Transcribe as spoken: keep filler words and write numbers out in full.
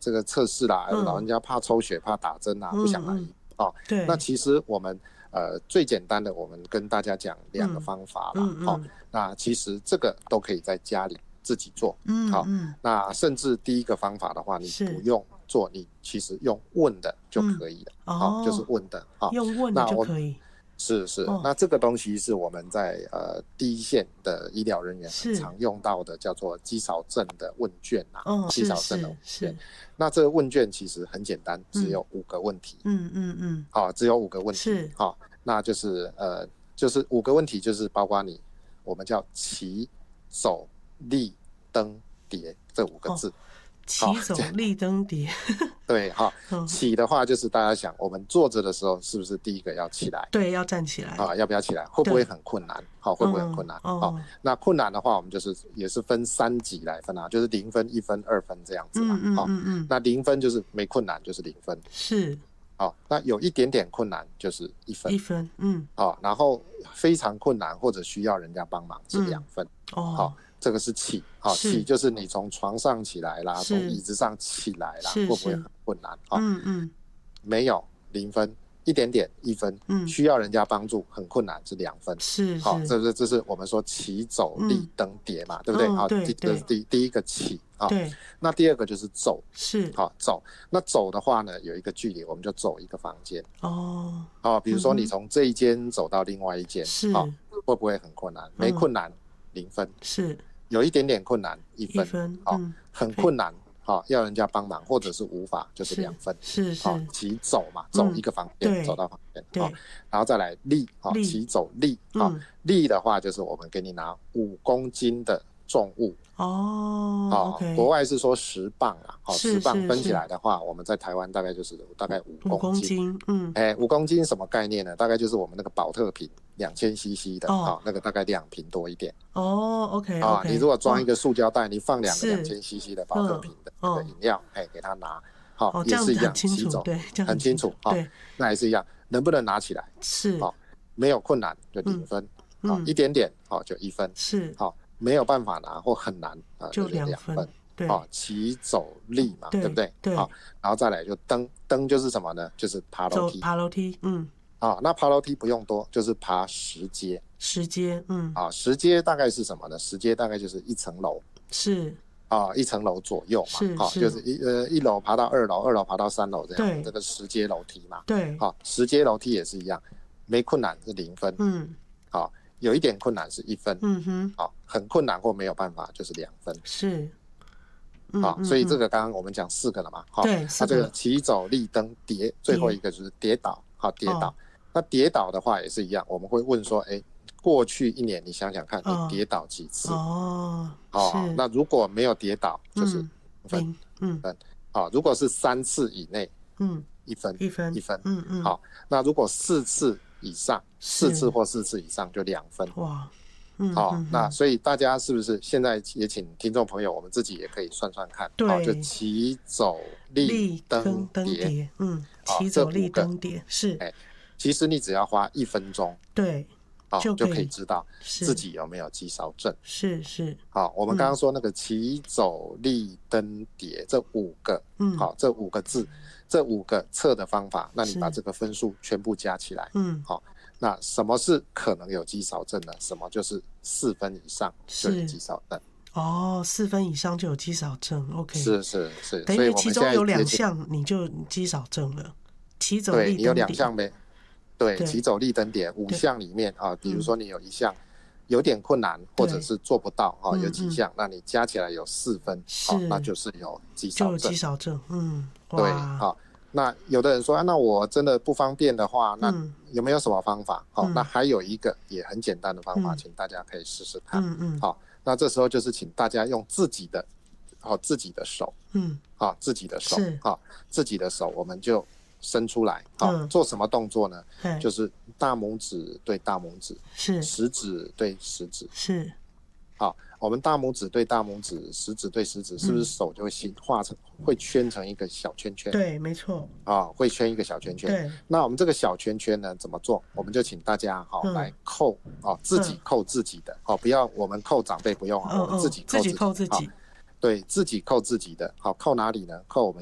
这个测试啦， 嗯老人家怕抽血怕打针啊， 嗯不想来、 嗯哦。 对， 那其实我们呃最简单的，我们跟大家讲两个方法啦、 嗯嗯哦。那其实这个都可以在家里自己做，好、 嗯嗯， 那甚至第一个方法的话，你是不用做，你其实用问的就可以了， 嗯好、就是哦， 问的，好、 用问的那我就可以， 是是， 哦， 那这个东西是我们在呃第一线的医疗人员很是常用到的，叫做肌少症的问卷啊， 嗯，是肌少症的问是卷。 是， 那这个问卷其实很简单，只有五个问题， 嗯嗯嗯， 好、只有五个问题， 是， 好、那就是呃就是五个问题，就是包括你我们叫骑走立登跌这五个字。 哦，骑走立登跌， 对哈、 嗯起的话就是大家想，我们坐着的时候是不是第一个要起来？ 对，要站起来， 啊，要不要起来？会不会很困难？好、会不会很困难？ 嗯好、那困难的话，我们就是也是分三级来分啊，就是零分、一分、二分这样子嘛。 嗯嗯好、 嗯嗯， 那零分就是没困难，就是零分。 是好、那有一点点困难就是一分。 一分，嗯， 好、然后非常困难或者需要人家帮忙是两分。 哦， 好、这个是起，好、 是起就是你从床上起来啦， 是从椅子上起来啦， 是是会不会很困难？好、 嗯嗯没有零分，一点点一分， 嗯， 需要人家帮助很困难是两分。 是好、 是， 这是这是我们说起走立登跌嘛，对不对？好、 嗯对第这是第第一个起啊、 对， 那第二个就是走， 是， 好、走。那走的话呢，有一个距离，我们就走一个房间。 哦， 好、比如说嗯哼你从这一间走到另外一间， 是好、会不会很困难？没困难，零分。 是有一点点困难，一分。 一分， 好、 嗯， 很困难，好、要人家帮忙或者是无法，就是两分。 是是好、骑走嘛，走一个房间， 对走到房间， 对好、然后再来立，好、 立骑走立，好、 嗯立的话就是我们给你拿五公斤的重物， 哦好、 ，OK， 国外是说十磅啊，好、 是十磅分是是起来的话，我们在台湾大概就是大概五五公斤， 公斤，嗯， 哎，五公斤什么概念呢？大概就是我们那个保特瓶两千 C C 的， 哦好、那个大概两瓶多一点。 哦，OK 啊， OK， 你如果装一个塑胶袋，你放两个是两千 C C 的保特瓶的那个嗯饮料，哎，给他拿，好、 哦，这样子也是一样， 很清楚， 骑走， 对，这样很清楚，好、 对， 那也是一样，能不能拿起来？ 是， 好、没有困难就零分，好、 嗯一点点，好、就一分， 是， 好、没有办法拿或很难啊， 就是两两分，对， 好、骑走立嘛， 对对不对？ 对好、然后再来就登，登就是什么呢？就是爬楼走梯， 爬楼梯，嗯， 啊、那爬楼梯不用多，就是爬十阶， 十阶，嗯， 啊、十阶大概是什么呢？十阶大概就是一层楼。 是， 啊，一层楼左右嘛，好、 是是就是一呃一楼爬到二楼，二楼爬到三楼这对样，这个十阶楼梯嘛， 对， 好、十阶楼梯也是一样，没困难是零分， 嗯好、有一点困难是一分， 嗯哼， 好、很困难或没有办法就是两分， 是，嗯好、 嗯所以这嗯个刚刚我们讲四个了嘛，好、 对四个那这个起走立登跌，最后一个就是跌倒，好、跌倒， 哦那跌倒的话也是一样，我们会问说，哎，过去一年你想想看， 哦你跌倒几次？ 哦， 哦， 是， 那如果没有跌倒，就是嗯分。 零，嗯分，好、如果是三次以内， 嗯， 一分， 一分一分， 嗯嗯， 好、那如果四次以上， 是四次或四次以上就两分， 哇，嗯， 好、 嗯嗯那所以大家是不是现在也请听众朋友，我们自己也可以算算看， 对好、就起走立立登登登跌， 叠，嗯， 好骑走立这五个登叠，是， 哎其实你只要花一分钟， 对， 好、就就可以可以知道是自己有没有肌少症。 是是， 好、我们刚刚说那个起走立登跌这五个， 嗯， 好、这五个字，这五个测的方法，那你是把这个分数全部加起来， 嗯， 好、那什么是可能有肌少症呢？什么就是四分以上就有肌少症？ 哦，四分以上就有肌少症 ，OK， 是是是， 等于其所以我们现在中有两也请， 项你就肌少症了，骑走立对你有登叠， 两项没？对， 对起走立登跌五对项里面啊，比如嗯说你有一项有点困难，或者是做不到啊， 嗯有几项，那你加起来有四分，好、 是那就是有肌就少症有肌。少症，嗯， 对， 哇， 好、那有的人说，啊，那我真的不方便的话，那嗯有没有什么方法？好、 嗯那还有一个也很简单的方法， 嗯请大家可以试试看。 嗯嗯， 好、那这时候就是请大家用自己的，好、自己的手， 嗯， 好、自己的手是， 好、自己的手，我们就伸出来，好、 嗯做什么动作呢？ 嘿就是大拇指对大拇指， 是食指对食指， 是， 好，我们大拇指对大拇指，食指对食指，是不是手就会形画成，会圈成一个小圈圈？ 对，没错， 啊、会圈一个小圈圈。 对， 那我们这个小圈圈呢，怎么做？我们就请大家哈、 嗯来扣哦，自己扣自己的哦，不要我们扣长辈不用啊， 嗯嗯， 我们自己扣自己自己，好扣自己， 对自己扣自己的，好扣哪里呢？扣我们